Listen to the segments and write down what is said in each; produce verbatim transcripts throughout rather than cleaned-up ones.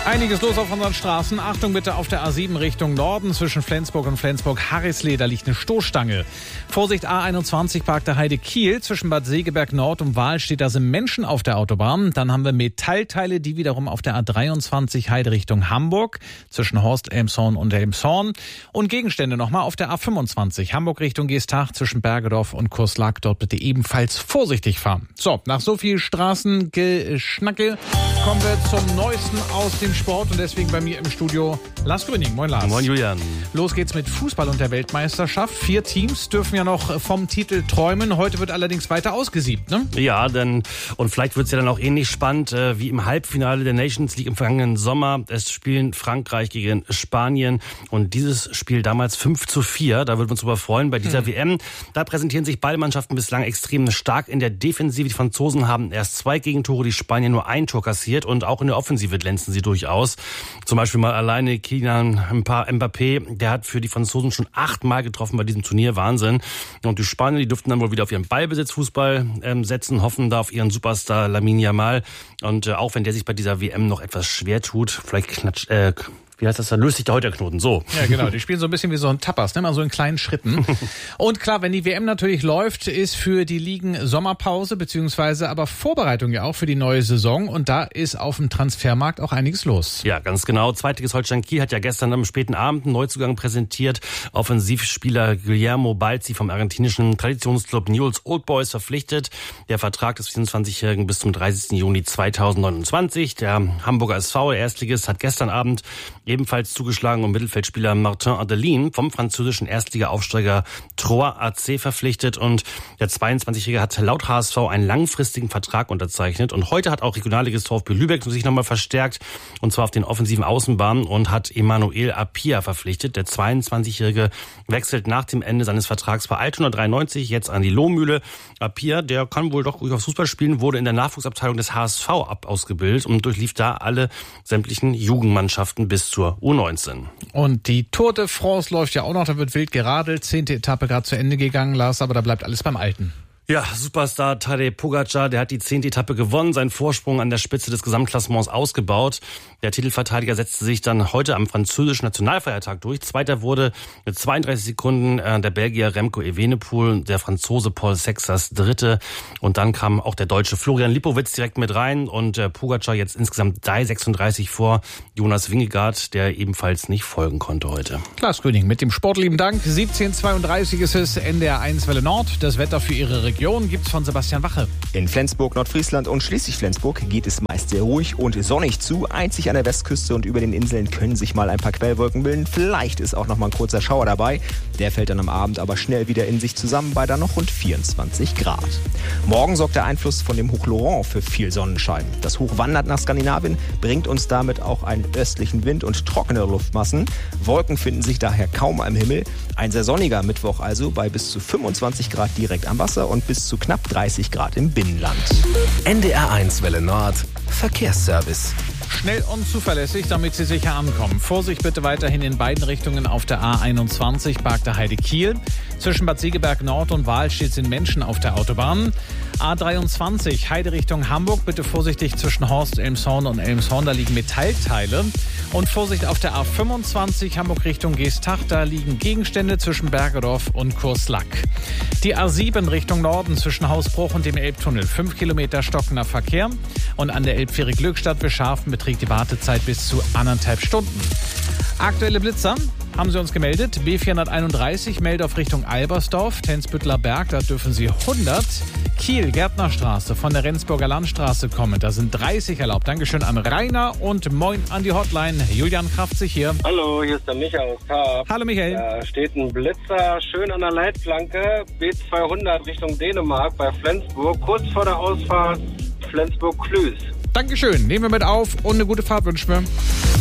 Einiges los auf unseren Straßen. Achtung bitte auf der A sieben Richtung Norden zwischen Flensburg und Flensburg-Harrisleh. Da liegt eine Stoßstange. Vorsicht A einundzwanzig Park der Heide Kiel. Zwischen Bad Segeberg Nord und Wahl steht, da sind Menschen auf der Autobahn. Dann haben wir Metallteile, die wiederum auf der A dreiundzwanzig Heide Richtung Hamburg. Zwischen Horst, Elmshorn und Elmshorn. Und Gegenstände nochmal auf der A fünfundzwanzig Hamburg Richtung Geestach zwischen Bergedorf und Kurslack. Dort bitte ebenfalls vorsichtig fahren. So, nach so viel Straßengeschnacke kommen wir zum Neuesten aus dem Sport und deswegen bei mir im Studio Lars Gröning. Moin Lars. Moin Julian. Los geht's mit Fußball und der Weltmeisterschaft. Vier Teams dürfen ja noch vom Titel träumen. Heute wird allerdings weiter ausgesiebt, ne? Ja, denn und vielleicht wird's ja dann auch ähnlich spannend äh, wie im Halbfinale der Nations League im vergangenen Sommer. Es spielen Frankreich gegen Spanien und dieses Spiel damals fünf zu vier. Da würden wir uns drüber freuen bei dieser hm. W M. Da präsentieren sich beide Mannschaften bislang extrem stark in der Defensive. Die Franzosen haben erst zwei Gegentore, die Spanier nur ein Tor kassiert und auch in der Offensive glänzen sie durchaus. Zum Beispiel mal alleine Kylian Mbappé, der hat für die Franzosen schon achtmal getroffen bei diesem Turnier, Wahnsinn. Und die Spanier, die dürften dann wohl wieder auf ihren Ballbesitzfußball ähm, setzen, hoffen da auf ihren Superstar Lamine Yamal. Und äh, auch wenn der sich bei dieser W M noch etwas schwer tut, vielleicht knatscht, äh, wie heißt das, da löst sich der heute der Knoten, so. Ja, genau, die spielen so ein bisschen wie so ein Tapas, ne? Mal so in kleinen Schritten. Und klar, wenn die W M natürlich läuft, ist für die Ligen Sommerpause, beziehungsweise aber Vorbereitung ja auch für die neue Saison. Und da ist auf dem Transfermarkt auch einiges los. Ja, ganz genau. Zweitiges Holstein Kiel hat ja gestern am späten Abend einen Neuzugang präsentiert. Offensivspieler Guillermo Balzi vom argentinischen Traditionsclub Newell's Old Boys verpflichtet. Der Vertrag des vierundzwanzigjährigen bis zum dreißigsten Juni zweitausendneunundzwanzig. Der Hamburger S V, der Erstligist, hat gestern Abend ebenfalls zugeschlagen und Mittelfeldspieler Martin Adelin vom französischen Erstliga-Aufsteiger Troyes A C verpflichtet. Und der zweiundzwanzigjährige hat laut H S V einen langfristigen Vertrag unterzeichnet. Und heute hat auch Regionalligist VfB Lübeck sich nochmal verstärkt, und zwar auf den offensiven Außenbahnen, und hat Emmanuel Apia verpflichtet. Der zweiundzwanzigjährige wechselt nach dem Ende seines Vertrags bei Altona dreiundneunzig jetzt an die Lohmühle. Apia, der kann wohl doch ruhig aufs Fußball spielen, wurde in der Nachwuchsabteilung des H S V ab ausgebildet und durchlief da alle sämtlichen Jugendmannschaften bis zur U neunzehn. Und die Tour de France läuft ja auch noch, da wird wild geradelt. Zehnte Etappe gerade zu Ende gegangen, Lars, aber da bleibt alles beim Alten. Ja, Superstar Tadej Pogačar, der hat die zehnte Etappe gewonnen, seinen Vorsprung an der Spitze des Gesamtklassements ausgebaut. Der Titelverteidiger setzte sich dann heute am französischen Nationalfeiertag durch. Zweiter wurde mit zweiunddreißig Sekunden der Belgier Remco Evenepoel, der Franzose Paul Sexas Dritte. Und dann kam auch der Deutsche Florian Lipowitz direkt mit rein und Pogačar jetzt insgesamt drei sechsunddreißig vor Jonas Vingegaard, der ebenfalls nicht folgen konnte heute. Lars Gröning mit dem sportlieben Dank. siebzehn Uhr zweiunddreißig ist es, N D R eins Welle Nord. Das Wetter für Ihre Region gibt's von Sebastian Wache. In Flensburg, Nordfriesland und Schleswig-Flensburg geht es meist sehr ruhig und sonnig zu. Einzig an der Westküste und über den Inseln können sich mal ein paar Quellwolken bilden. Vielleicht ist auch noch mal ein kurzer Schauer dabei. Der fällt dann am Abend aber schnell wieder in sich zusammen bei dann noch rund vierundzwanzig Grad. Morgen sorgt der Einfluss von dem Hoch Laurent für viel Sonnenschein. Das Hoch wandert nach Skandinavien, bringt uns damit auch einen östlichen Wind und trockene Luftmassen. Wolken finden sich daher kaum am Himmel. Ein sehr sonniger Mittwoch also bei bis zu fünfundzwanzig Grad direkt am Wasser und bis zu knapp dreißig Grad im Binnenland. N D R eins Welle Nord Verkehrsservice. Schnell und zuverlässig, damit Sie sicher ankommen. Vorsicht bitte weiterhin in beiden Richtungen auf der A einundzwanzig, Park der Heide Kiel. Zwischen Bad Segeberg Nord und Wahlstedt sind Menschen auf der Autobahn. A dreiundzwanzig, Heide Richtung Hamburg. Bitte vorsichtig zwischen Horst, Elmshorn und Elmshorn, da liegen Metallteile. Und Vorsicht auf der A fünfundzwanzig, Hamburg Richtung Geestach. Da liegen Gegenstände zwischen Bergedorf und Kurslack. Die A sieben Richtung Norden zwischen Hausbruch und dem Elbtunnel. Fünf Kilometer stockender Verkehr. Und an der Elbfähre Glückstadt bis Scharfen beträgt die Wartezeit bis zu anderthalb Stunden. Aktuelle Blitzer haben Sie uns gemeldet. B vierhunderteinunddreißig, Meldorf Richtung Albersdorf, Tensbüttler Berg, da dürfen Sie hundert. Kiel, Gärtnerstraße von der Rendsburger Landstraße kommen, da sind dreißig erlaubt. Dankeschön an Rainer und moin an die Hotline. Julian Kraftzig hier. Hallo, hier ist der Michael aus Karp. Hallo Michael. Da steht ein Blitzer schön an der Leitplanke, B zweihundert Richtung Dänemark bei Flensburg, kurz vor der Ausfahrt Flensburg-Klüß. Dankeschön, nehmen wir mit auf und eine gute Fahrt wünschen wir.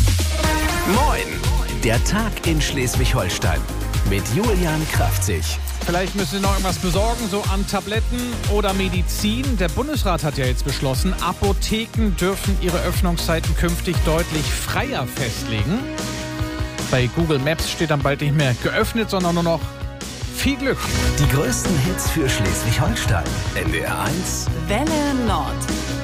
Moin, der Tag in Schleswig-Holstein mit Julian Kraftzig. Vielleicht müssen Sie noch irgendwas besorgen, so an Tabletten oder Medizin. Der Bundesrat hat ja jetzt beschlossen, Apotheken dürfen ihre Öffnungszeiten künftig deutlich freier festlegen. Bei Google Maps steht dann bald nicht mehr geöffnet, sondern nur noch viel Glück. Die größten Hits für Schleswig-Holstein. N D R eins Welle Nord.